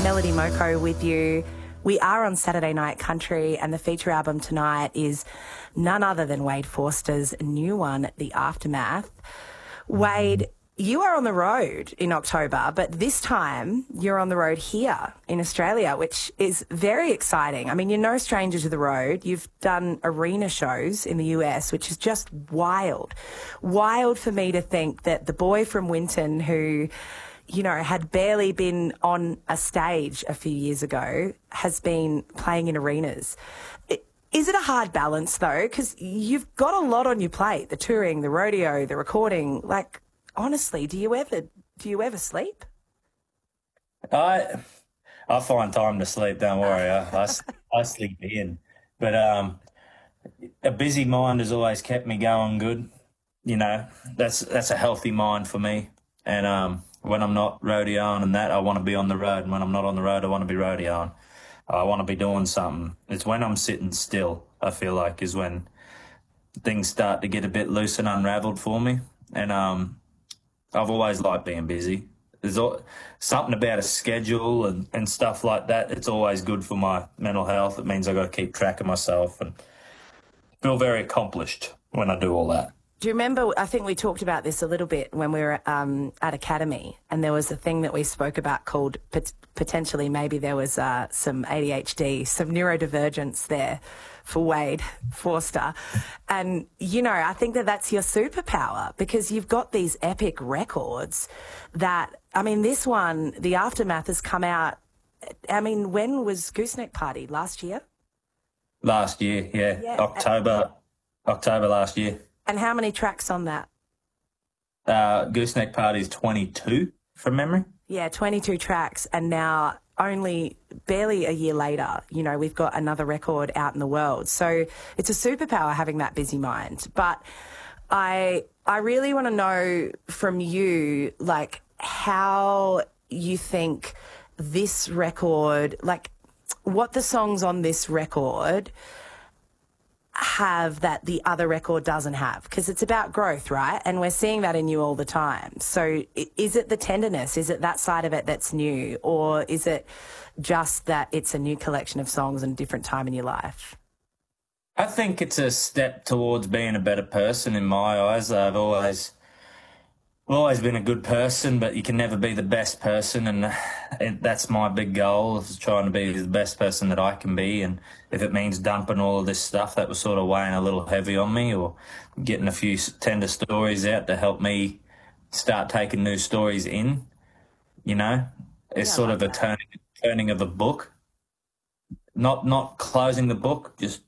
Melody Moko with you. We are on Saturday Night Country, and the feature album tonight is none other than Wade Forster's new one, The Aftermath. Wade, you are on the road in October, but this time you're on the road here in Australia, which is very exciting. I mean, you're no stranger to the road. You've done arena shows in the US, which is just wild. Wild for me to think that the boy from Winton who, you know, had barely been on a stage a few years ago has been playing in arenas. Is it a hard balance, though? Because you've got a lot on your plate, the touring, the rodeo, the recording. Like, honestly, do you ever sleep? I find time to sleep, don't worry. I sleep in. But a busy mind has always kept me going good. You know, that's a healthy mind for me. And when I'm not rodeoing and that, I want to be on the road. And when I'm not on the road, I want to be rodeoing. I want to be doing something. It's when I'm sitting still, I feel like, is when things start to get a bit loose and unravelled for me. And I've always liked being busy. There's something about a schedule and stuff like that. It's always good for my mental health. It means I've got to keep track of myself and feel very accomplished when I do all that. Do you remember, I think we talked about this a little bit when we were at Academy, and there was a thing that we spoke about called potentially maybe there was some ADHD, some neurodivergence there for Wade Forster. And, you know, I think that that's your superpower because you've got these epic records that, I mean, this one, The Aftermath, has come out, I mean, when was Gooseneck Party? Last year? Last year, yeah. October last year. And how many tracks on that? Gooseneck Party is 22 from memory. Yeah, 22 tracks. And now only barely a year later, you know, we've got another record out in the world. So it's a superpower having that busy mind. But I really want to know from you, like, how you think this record, like, what the songs on this record have that the other record doesn't have, because it's about growth, right? And we're seeing that in you all the time. So is it the tenderness? Is it that side of it that's new? Or is it just that it's a new collection of songs and a different time in your life? I think it's a step towards being a better person in my eyes. I've always been a good person, but you can never be the best person, and that's my big goal, is trying to be the best person that I can be. And if it means dumping all of this stuff that was sort of weighing a little heavy on me, or getting a few tender stories out to help me start taking new stories in, you know, it's sort of a turning of a book. Not closing the book, just